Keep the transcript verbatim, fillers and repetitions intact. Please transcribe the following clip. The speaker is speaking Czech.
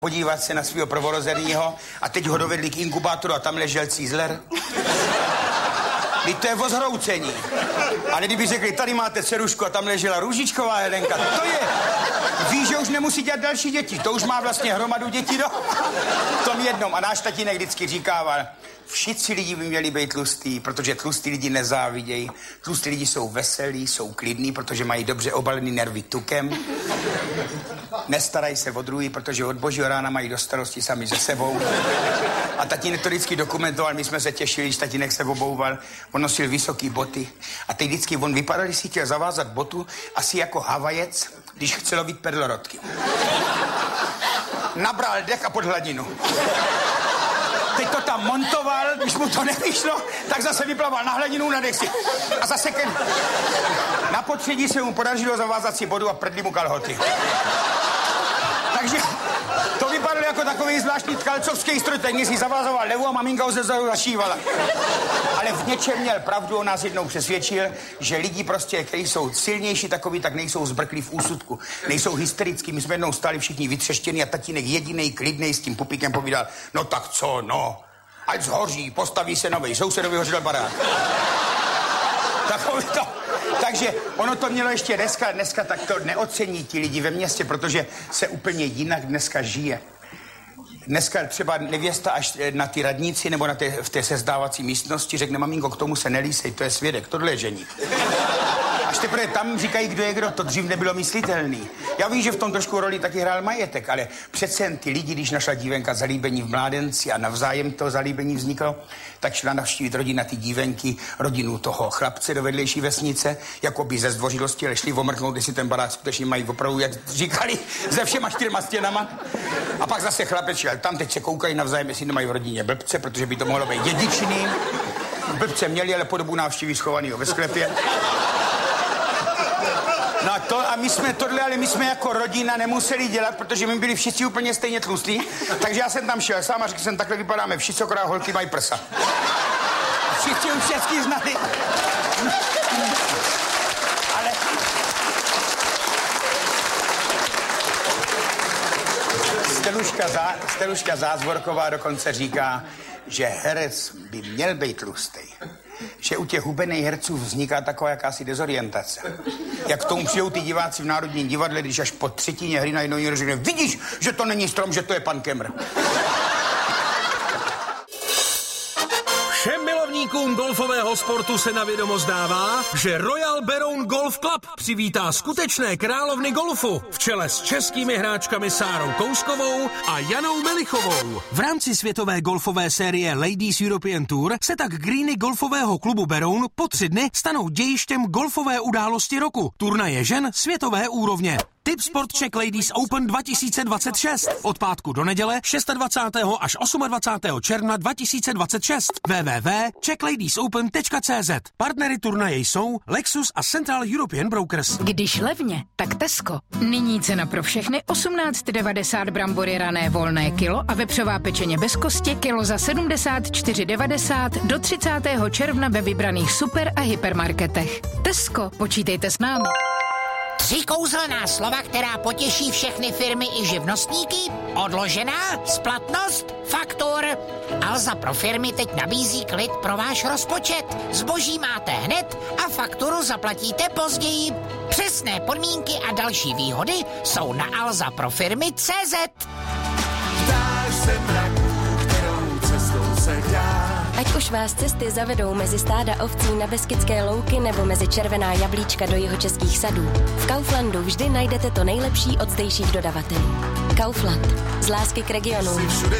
podívat se na svého prvorozenýho a teď ho dovedli k inkubátoru a tam ležel cízler. Teď to je ozhroucení. Ale kdyby řekli, tady máte dcerušku a tam ležela Růžičková Helenka, to je... Ví, že už nemusí dělat další děti. To už má vlastně hromadu dětí do... v tom jednom. A náš tatínek vždycky říkával, všichni lidi by měli být tlustý, protože tlustý lidi nezávidějí. Tlustý lidi jsou veselí, jsou klidní, protože mají dobře obalený nervy tukem. Nestarají se o druhý, protože od božího rána mají do starosti sami se sebou. A tatínek to vždycky dokumentoval, my jsme se těšili, když tatínek se obouval. On nosil vysoký boty. A teď vždycky on vypadal, když si chtěl zavázat botu, asi jako Havajec, když chce lovit perlorodky. Nabral dech a pod hladinu. Teď to tam montoval, když mu to nevyšlo, tak zase vyplaval na hladinu, na dech si. A zase ken... Na potředí se mu podařilo zavázat si bodu a prdli mu kalhoty. Takže to vypadalo jako takový zvláštní tkalcovský stroj, ten si zavazoval levu a maminka ho ze zadu zašívala. Ale v něčem měl pravdu, on nás jednou přesvědčil, že lidi prostě, kteří jsou silnější takový, tak nejsou zbrklí v úsudku, nejsou hysterický. My jsme jednou stáli všichni vytřeštěni a tatínek jedinej, klidnej s tím pupikem povídal, no tak co, no, ať zhoří, postaví se novej, sousedovi hořel barák. Takový to. Takže ono to mělo ještě dneska, dneska tak to neocení ti lidi ve městě, protože se úplně jinak dneska žije. Dneska třeba nevěsta až na ty radnici nebo na té, v té sezdávací místnosti řekne, maminko, k tomu se nelísej, to je svědek, tohle je ženík. Až teprve tam říkají, kdo je kdo, to dřív nebylo myslitelný. Já vím, že v tom trošku roli taky hrál majetek, ale přece jen ty lidi, když našla dívenka zalíbení v mládenci a navzájem to zalíbení vzniklo, tak šla navštívit rodina ty dívenky, rodinu toho chlapce do vedlejší vesnice, jako by ze zdvořilosti, ale šli omrknout, jestli ten barák skutečně mají opravdu, jak říkali, ze všema čtyřma stěnama. A pak zase chlapec šel tam, teď se koukají navzájem, jestli nemají v rodině blbce, protože by to mohlo být dědičný. Blbce měli, ale po dobu návštěvy schovanýho ve sklepě. No a to, a my jsme tohle, ale my jsme jako rodina nemuseli dělat, protože my byli všichni úplně stejně tlustí, takže já jsem tam šel sám a řekl jsem, takhle vypadáme všichni, akorát holky mají prsa. A všichni už všechny znali. Ale... Steluška, Zá, Steluška Zázvorková dokonce říká, že herec by měl být tlustý. Že u těch hubených herců vzniká taková jakási dezorientace. Jak k tomu přijdou ty diváci v Národním divadle, když až po třetině hry najednou někdo řekne, vidíš, že to není strom, že to je pan Kemr. Všem milovníkům golfového sportu se na vědomost dává, že Royal Beroun Golf Club přivítá skutečné královny golfu v čele s českými hráčkami Sárou Kouskovou a Janou Melichovou. V rámci světové golfové série Ladies European Tour se tak greeny golfového klubu Beroun po tři dny stanou dějištěm golfové události roku. Turnaje žen světové úrovně. Tip Sport Czech Ladies Open dva tisíce dvacet šest. Od pátku do neděle dvacátého šestého až dvacátého osmého června dva tisíce dvacet šest. w w w tečka czech ladies open tečka c z. Partnery turnaje jsou Lexus a Central European Brokers. Když levně, tak Tesco. Nyní cena pro všechny osmnáct devadesát brambory rané volné kilo a vepřová pečeně bez kosti kilo za sedmdesát čtyři devadesát do třicátého června ve vybraných super a hypermarketech. Tesco, počítejte s námi. Tři kouzelná slova, která potěší všechny firmy i živnostníky. Odložená, splatnost, faktur. Alza pro firmy teď nabízí klid pro váš rozpočet. Zboží máte hned a fakturu zaplatíte později. Přesné podmínky a další výhody jsou na alza pro firmy tečka cé zet. Ptáš se mraků, kterou cestou se dá. Ať už vás cesty zavedou mezi stáda ovcí na Beskydské louky nebo mezi červená jablíčka do jihočeských sadů, v Kauflandu vždy najdete to nejlepší od zdejších dodavatelů. Kaufland. Z lásky k regionu.